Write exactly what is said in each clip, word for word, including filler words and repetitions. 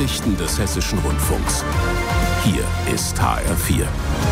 Nachrichten des Hessischen Rundfunks. Hier ist H R vier.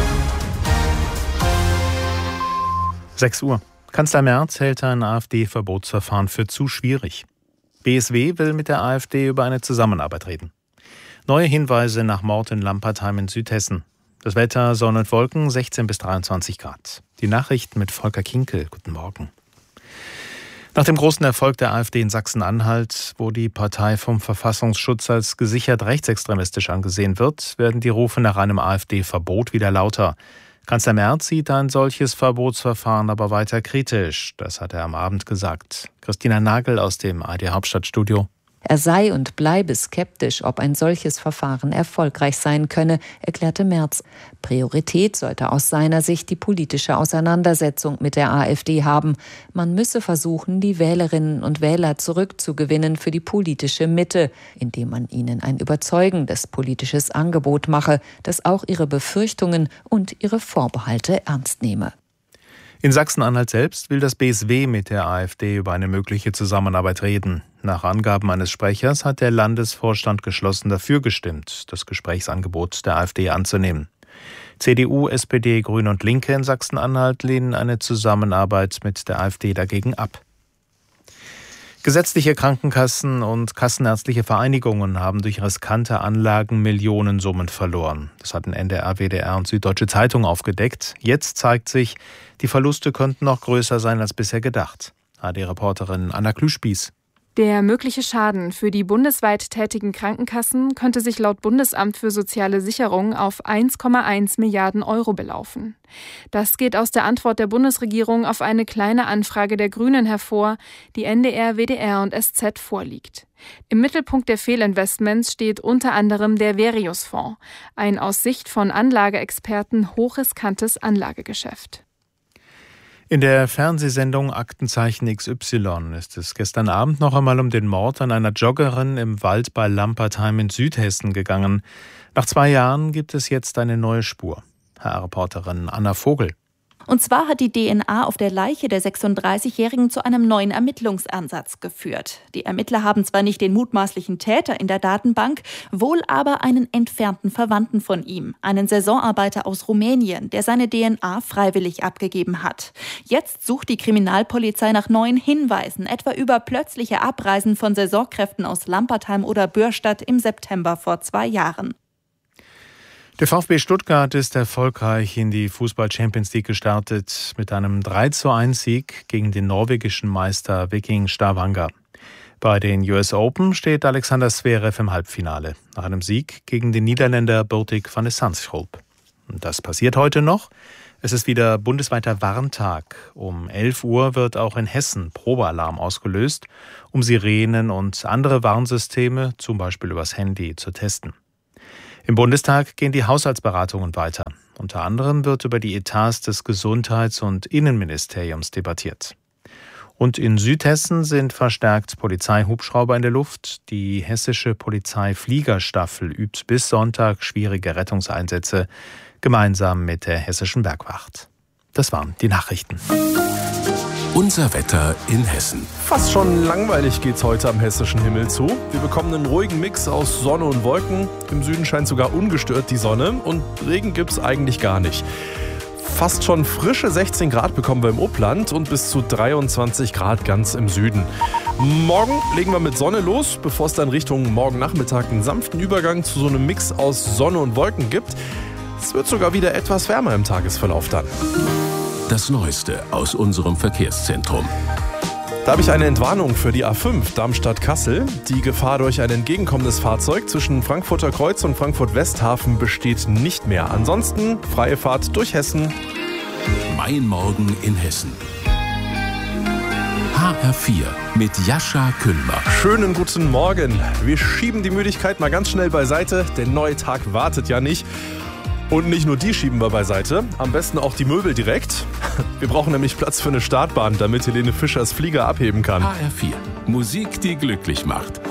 sechs Uhr. Kanzler Merz hält ein AfD-Verbotsverfahren für zu schwierig. B S W will mit der AfD über eine Zusammenarbeit reden. Neue Hinweise nach Mord in Lampertheim in Südhessen. Das Wetter, Sonne und Wolken, sechzehn bis dreiundzwanzig Grad. Die Nachrichten mit Volker Kinkel. Guten Morgen. Nach dem großen Erfolg der AfD in Sachsen-Anhalt, wo die Partei vom Verfassungsschutz als gesichert rechtsextremistisch angesehen wird, werden die Rufe nach einem AfD-Verbot wieder lauter. Kanzler Merz sieht ein solches Verbotsverfahren aber weiter kritisch. Das hat er am Abend gesagt. Christina Nagel aus dem A R D-Hauptstadtstudio. Er sei und bleibe skeptisch, ob ein solches Verfahren erfolgreich sein könne, erklärte Merz. Priorität sollte aus seiner Sicht die politische Auseinandersetzung mit der AfD haben. Man müsse versuchen, die Wählerinnen und Wähler zurückzugewinnen für die politische Mitte, indem man ihnen ein überzeugendes politisches Angebot mache, das auch ihre Befürchtungen und ihre Vorbehalte ernst nehme. In Sachsen-Anhalt selbst will das B S W mit der AfD über eine mögliche Zusammenarbeit reden. Nach Angaben eines Sprechers hat der Landesvorstand geschlossen dafür gestimmt, das Gesprächsangebot der AfD anzunehmen. C D U, S P D, Grüne und Linke in Sachsen-Anhalt lehnen eine Zusammenarbeit mit der AfD dagegen ab. Gesetzliche Krankenkassen und kassenärztliche Vereinigungen haben durch riskante Anlagen Millionensummen verloren. Das hatten N D R, W D R und Süddeutsche Zeitung aufgedeckt. Jetzt zeigt sich, die Verluste könnten noch größer sein als bisher gedacht. A R D-Reporterin Anna Klüspieß. Der mögliche Schaden für die bundesweit tätigen Krankenkassen könnte sich laut Bundesamt für soziale Sicherung auf eins Komma eins Milliarden Euro belaufen. Das geht aus der Antwort der Bundesregierung auf eine kleine Anfrage der Grünen hervor, die N D R, W D R und S Z vorliegt. Im Mittelpunkt der Fehlinvestments steht unter anderem der Verius-Fonds, ein aus Sicht von Anlageexperten hochriskantes Anlagegeschäft. In der Fernsehsendung Aktenzeichen X Y ist es gestern Abend noch einmal um den Mord an einer Joggerin im Wald bei Lampertheim in Südhessen gegangen. Nach zwei Jahren gibt es jetzt eine neue Spur. H R-Reporterin Anna Vogel. Und zwar hat die D N A auf der Leiche der sechsunddreißigjährigen zu einem neuen Ermittlungsansatz geführt. Die Ermittler haben zwar nicht den mutmaßlichen Täter in der Datenbank, wohl aber einen entfernten Verwandten von ihm, einen Saisonarbeiter aus Rumänien, der seine D N A freiwillig abgegeben hat. Jetzt sucht die Kriminalpolizei nach neuen Hinweisen, etwa über plötzliche Abreisen von Saisonkräften aus Lampertheim oder Bürstadt im September vor zwei Jahren. Der VfB Stuttgart ist erfolgreich in die Fußball-Champions League gestartet mit einem drei zu eins Sieg gegen den norwegischen Meister Viking Stavanger. Bei den U S Open steht Alexander Zverev im Halbfinale nach einem Sieg gegen den Niederländer Botic van de Zandschulp. Und das passiert heute noch. Es ist wieder bundesweiter Warntag. Um elf Uhr wird auch in Hessen Probealarm ausgelöst, um Sirenen und andere Warnsysteme, zum Beispiel übers Handy, zu testen. Im Bundestag gehen die Haushaltsberatungen weiter. Unter anderem wird über die Etats des Gesundheits- und Innenministeriums debattiert. Und in Südhessen sind verstärkt Polizeihubschrauber in der Luft. Die hessische Polizeifliegerstaffel übt bis Sonntag schwierige Rettungseinsätze gemeinsam mit der hessischen Bergwacht. Das waren die Nachrichten. Unser Wetter in Hessen. Fast schon langweilig geht's heute am hessischen Himmel zu. Wir bekommen einen ruhigen Mix aus Sonne und Wolken. Im Süden scheint sogar ungestört die Sonne und Regen gibt's eigentlich gar nicht. Fast schon frische sechzehn Grad bekommen wir im Upland und bis zu dreiundzwanzig Grad ganz im Süden. Morgen legen wir mit Sonne los, bevor es dann Richtung Morgennachmittag einen sanften Übergang zu so einem Mix aus Sonne und Wolken gibt. Es wird sogar wieder etwas wärmer im Tagesverlauf dann. Das Neueste aus unserem Verkehrszentrum. Da habe ich eine Entwarnung für die A fünf Darmstadt-Kassel. Die Gefahr durch ein entgegenkommendes Fahrzeug zwischen Frankfurter Kreuz und Frankfurt-Westhafen besteht nicht mehr. Ansonsten freie Fahrt durch Hessen. Mein Morgen in Hessen. H R vier mit Jascha Küllmer. Schönen guten Morgen. Wir schieben die Müdigkeit mal ganz schnell beiseite. Der neue Tag wartet ja nicht. Und nicht nur die schieben wir beiseite, am besten auch die Möbel direkt. Wir brauchen nämlich Platz für eine Startbahn, damit Helene Fischers Flieger abheben kann. H R vier. Musik, die glücklich macht.